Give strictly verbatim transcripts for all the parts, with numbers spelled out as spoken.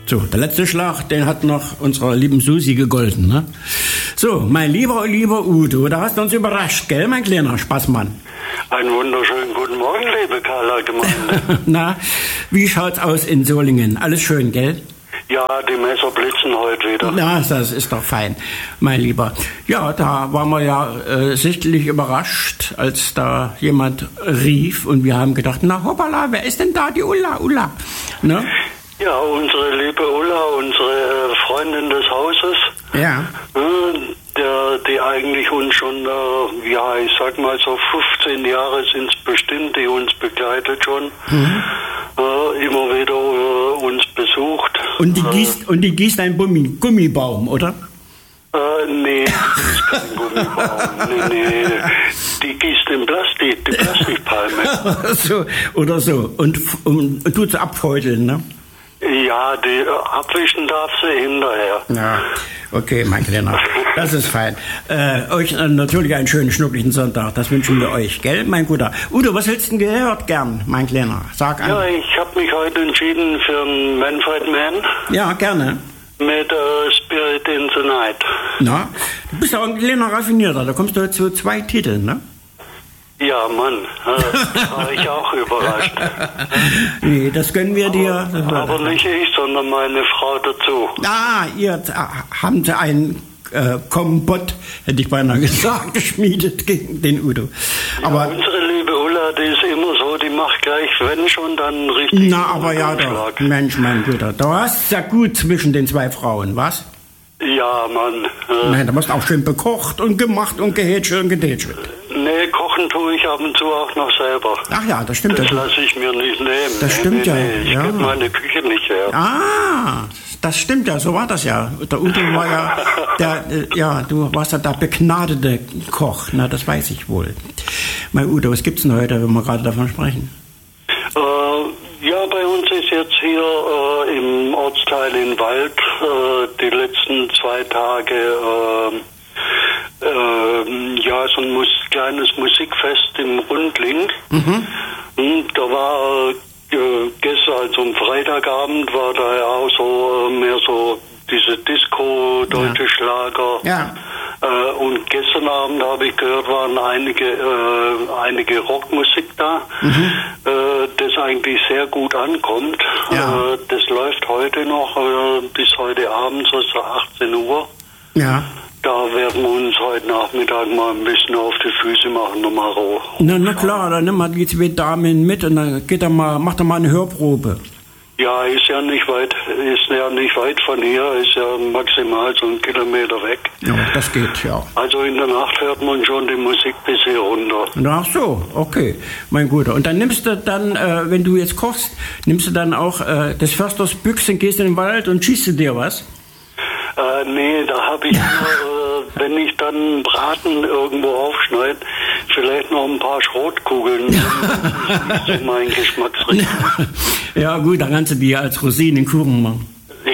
So, der letzte Schlag, den hat noch unserer lieben Susi gegolten, ne? So, mein lieber, lieber Udo, da hast du uns überrascht, gell, mein kleiner Spaßmann? Einen wunderschönen guten Morgen, liebe Carla-Gemeinde. Na, wie schaut's aus in Solingen? Alles schön, gell? Ja, die Messer blitzen heute wieder. Na, das ist doch fein, mein Lieber. Ja, da waren wir ja äh, sichtlich überrascht, als da jemand rief und wir haben gedacht, na hoppala, wer ist denn da, die Ulla, Ulla? Ne? Ja, unsere liebe Ulla, unsere Freundin des Hauses. Ja. Äh, der, die eigentlich uns schon, äh, ja, ich sag mal so fünfzehn Jahre sind es bestimmt, die uns begleitet schon. Mhm. Äh, immer wieder äh, uns besucht. Und die äh, gießt, und die gießt einen Gummi, Gummibaum, oder? Äh, nee, das ist kein Gummibaum. Nee, nee. Die gießt in Plastik, die Plastikpalme. So, oder so. Und, und, und tut sie abfeudeln, ne? Ja, die abwischen darf sie hinterher. Ja, okay, mein Kleiner, das ist fein. Äh, euch äh, natürlich einen schönen, schnuckligen Sonntag, das wünschen wir euch, gell, mein Guter? Udo, was hättest du denn gehört gern, mein Kleiner? Sag an. Ja, ich habe mich heute entschieden für einen Manfred Mann. Ja, gerne. Mit äh, Spirit in the Night. Na, du bist ja ein kleiner Raffinierter, da kommst du zu zwei Titeln, ne? Ja, Mann, da war ich auch überrascht. Nee, das gönnen wir dir. Aber, aber nicht ich, sondern meine Frau dazu. Ah, ihr habt sie einen äh, Kombott, hätte ich beinahe gesagt, geschmiedet gegen den Udo. Aber ja, unsere liebe Ulla, die ist immer so, die macht gleich, wenn schon, dann richtig. Na, aber ja, doch, Mensch, mein Guter, du hast ja gut zwischen den zwei Frauen, was? Ja, Mann. Äh, Nein, da musst auch schön bekocht und gemacht und gehätschelt und gedätschelt. Nee, kochen tue ich ab und zu auch noch selber. Ach ja, das stimmt. Das ja. lasse ich mir nicht nehmen. Das nee, stimmt nee, ja. Nee, ich ja. gebe meine Küche nicht her. Ah, das stimmt ja, so war das ja. Der Udo war ja, der, äh, ja, du warst ja der begnadete Koch, na, das weiß ich wohl. Mein Udo, was gibt's denn heute, wenn wir gerade davon sprechen? Äh, ja, bei uns ist jetzt hier äh, im Ortsteil in Wald äh, die letzten zwei Tage äh, äh, ja, so ein Mus kleines Musikfest im Rundling. Mhm. Und da war äh, gestern, also am Freitagabend, war da ja auch so äh, mehr so diese Disco, deutsche ja. Schlager. Ja. Äh, und gestern Abend habe ich gehört, waren einige äh, einige Rockmusik da, mhm. äh, das eigentlich sehr gut ankommt. Ja. Äh, das läuft heute noch äh, bis heute Abend, so achtzehn Uhr. Ja. Da werden wir uns heute Nachmittag mal ein bisschen auf die Füße machen, nochmal roh. Na, na klar, dann nimm mal die zwei Damen mit und dann geht er mal, macht er mal eine Hörprobe. Ja, ist ja nicht weit, ist ja nicht weit von hier, ist ja maximal so ein Kilometer weg. Ja, das geht, ja. Also in der Nacht hört man schon die Musik bis hier runter. Ach so, okay, mein Guter. Und dann nimmst du dann, äh, wenn du jetzt kochst, nimmst du dann auch äh, des Försters Büchse, gehst in den Wald und schießt du dir was? Äh, nee, da habe ich nur, äh, wenn ich dann Braten irgendwo aufschneide, vielleicht noch ein paar Schrotkugeln. Das ist so mein Geschmacksrichtung. Ja gut, dann kannst du die als Rosinen in den Kuchen machen.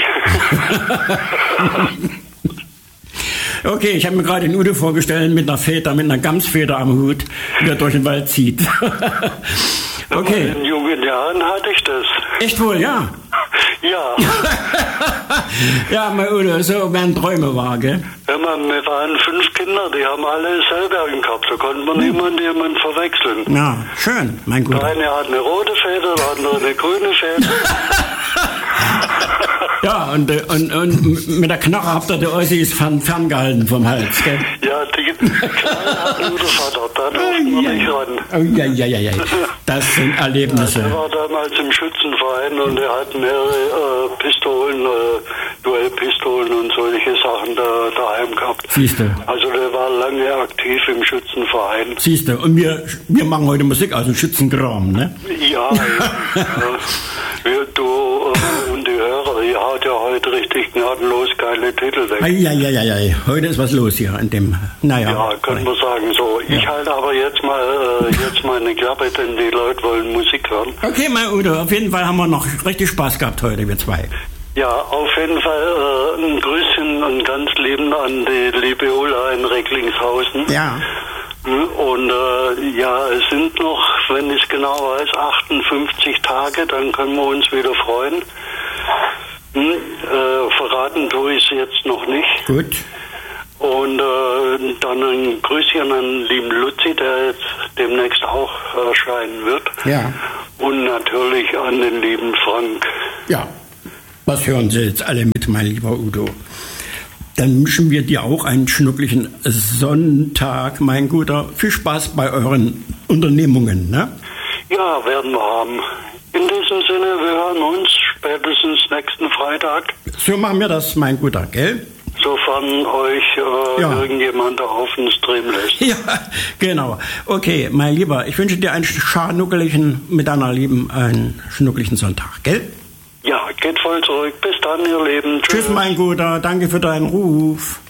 Okay, ich habe mir gerade den Udo vorgestellt mit einer Feder, mit einer Gamsfeder am Hut, die er durch den Wald zieht. Okay. In jungen Jahren hatte ich das. Echt wohl, ja? Ja. Ja, mein Udo, so werden Träume wahr, gell? Ja, man, wir waren fünf Kinder, die haben alle Sellbergen gehabt. Da konnte man niemand jemanden verwechseln. Ja, schön, mein Guter. Der eine hat eine rote Feder, der andere eine grüne Feder. Ja, und, und, und mit der Knarre habt ihr die Ossis fern, ferngehalten vom Hals, gell? Ja, die Kleine hat einen Vater, da durften wir nicht ran. Oh, ja, ja, ja, ja. Das sind Erlebnisse. Ja, der war damals im Schützenverein und er hat mehrere äh, Pistolen, äh, Duellpistolen und solche Sachen da daheim gehabt. Siehst du. Also der war lange aktiv im Schützenverein. Siehst du, und wir, wir machen heute Musik aus dem Schützenkram, ne? Ja, ja. Wir, du äh, und die Hörer, ihr haut ja heute richtig gnadenlos geile Titel weg. Ja, ja, ja, ja. Heute ist was los hier an dem, naja. Ja, könnte man sagen so. Ich ja. halte aber jetzt mal äh, jetzt meine Klappe, denn die Leute wollen Musik hören. Okay, mein Udo, auf jeden Fall haben wir noch richtig Spaß gehabt heute, wir zwei. Ja, auf jeden Fall äh, ein Grüßchen und ganz lieben an die liebe Ulla in Recklinghausen. Ja. Und äh, ja, es sind noch, wenn ich es genau weiß, achtundfünfzig Tage, dann können wir uns wieder freuen. Hm, äh, verraten tue ich es jetzt noch nicht. Gut. Und äh, dann ein Grüßchen an lieben Luzi, der jetzt demnächst auch erscheinen wird. Ja. Und natürlich an den lieben Frank. Ja, was hören Sie jetzt alle mit, mein lieber Udo? Dann wünschen wir dir auch einen schnucklichen Sonntag, mein Guter. Viel Spaß bei euren Unternehmungen, ne? Ja, werden wir haben. In diesem Sinne, wir hören uns spätestens nächsten Freitag. So machen wir das, mein Guter, gell? Sofern euch äh, Ja. irgendjemand auf den Stream lässt. Ja, genau. Okay, mein Lieber, ich wünsche dir einen schnuckeligen, mit deiner Lieben, einen schnuckeligen Sonntag, gell? Ja, geht voll zurück. Bis dann, ihr Lieben. Tschüss, mein Guter, danke für deinen Ruf.